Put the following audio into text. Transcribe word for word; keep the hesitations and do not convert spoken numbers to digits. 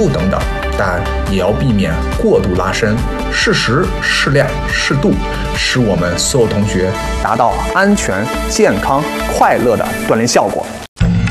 步等等，但也要避免过度拉伸，适时、适量、适度，使我们所有同学达到安全、健康、快乐的锻炼效果。